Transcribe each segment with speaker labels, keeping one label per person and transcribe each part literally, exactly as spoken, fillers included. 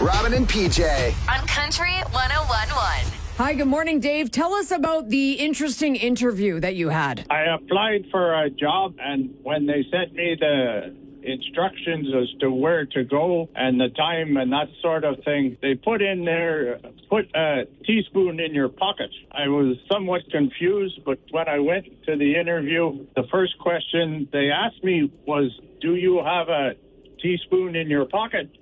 Speaker 1: Robin and P J.
Speaker 2: On Country one oh one point one.
Speaker 3: Hi, good morning, Dave. Tell us about the interesting interview that you had.
Speaker 4: I applied for a job, and when they sent me the instructions as to where to go and the time and that sort of thing, they put in there, put a teaspoon in your pocket. I was somewhat confused, but when I went to the interview, the first question they asked me was, do you have a teaspoon in your pocket?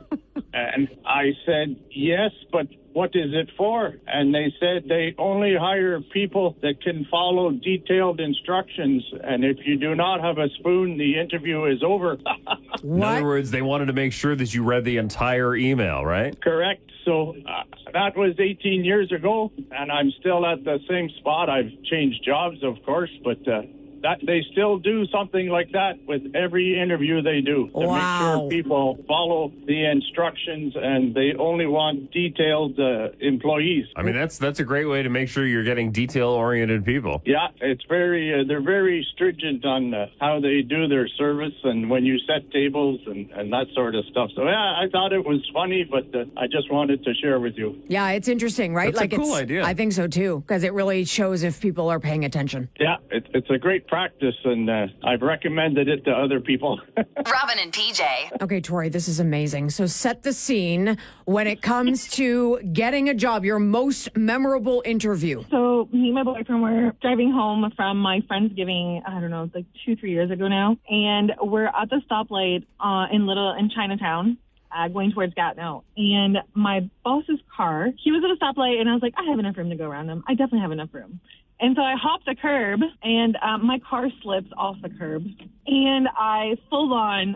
Speaker 4: And I said, yes, but what is it for? And they said they only hire people that can follow detailed instructions. And if you do not have a spoon, the interview is over.
Speaker 5: In other words, they wanted to make sure that you read the entire email, right?
Speaker 4: Correct. So uh, that was eighteen years ago, and I'm still at the same spot. I've changed jobs, of course, but uh, that they still do something like that with every interview they do to
Speaker 3: Wow.
Speaker 4: make sure people follow the instructions, and they only want detailed uh, employees.
Speaker 5: I mean, that's that's a great way to make sure you're getting detail-oriented people.
Speaker 4: Yeah, it's very, uh, they're very stringent on uh, how they do their service and when you set tables and, and that sort of stuff. So, yeah, I thought it was funny, but uh, I just wanted to share with you.
Speaker 3: Yeah, it's interesting, right?
Speaker 5: That's a
Speaker 3: like
Speaker 5: cool
Speaker 3: it's,
Speaker 5: idea.
Speaker 3: I think so, too, because it really shows if people are paying attention.
Speaker 4: Yeah, it, it's a great practice, and uh, I've recommended it to other people.
Speaker 2: Robin and P J.
Speaker 3: Okay, Tori, this is amazing. So set the scene when it comes to getting a job, your most memorable interview.
Speaker 6: So me and my boyfriend were driving home from my Friendsgiving, I don't know, it's like two, three years ago now. And we're at the stoplight uh, in Little, in Chinatown. Uh, going towards Gatineau. And my boss's car, he was at a stoplight, and I was like, I have enough room to go around him. I definitely have enough room. And so I hopped the curb, and um, my car slips off the curb. And I full-on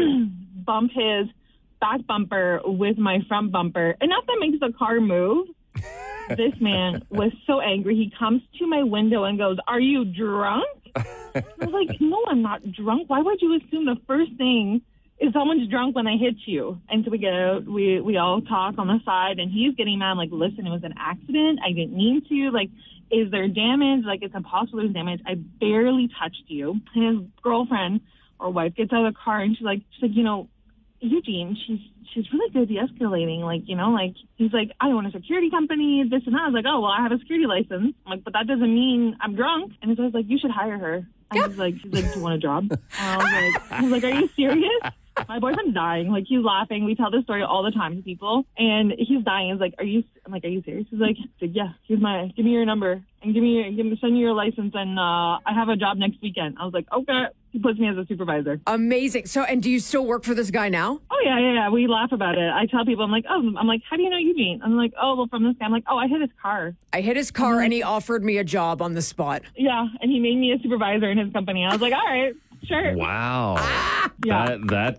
Speaker 6: bump his back bumper with my front bumper. Enough that makes the car move. This man was so angry. He comes to my window and goes, are you drunk? I was like, no, I'm not drunk. Why would you assume the first thing is someone's drunk when they hit you? And so we get out, we, we all talk on the side, and he's getting mad. I'm like, listen, it was an accident. I didn't mean to. Like, is there damage? Like, it's impossible there's damage. I barely touched you. And his girlfriend or wife gets out of the car, and she's like, she's like, you know, Eugene, she's she's really good de-escalating. Like, you know, like, he's like, I own a security company, this and that. I was like, oh, well, I have a security license. I'm like, but that doesn't mean I'm drunk. And so I was like, you should hire her. And he's like, she's like, do you want a job? And I was like, I was like, are you serious? My boyfriend's dying. Like, he's laughing. We tell this story all the time to people. And he's dying. He's like, are you, I'm like, are you serious? He's like, yeah, here's my, give me your number and give me your, give me, send me your license. And uh, I have a job next weekend. I was like, okay. He puts me as a supervisor.
Speaker 3: Amazing. So, and do you still work for this guy now?
Speaker 6: Oh, yeah, yeah, yeah. We laugh about it. I tell people, I'm like, oh, I'm like, how do you know Eugene? I'm like, oh, well, from this guy. I'm like, oh, I hit his car.
Speaker 3: I hit his car, and he offered me a job on the spot.
Speaker 6: Yeah, and he made me a supervisor in his company. I was like, all right, sure.
Speaker 5: Wow.
Speaker 6: Yeah.
Speaker 5: That, that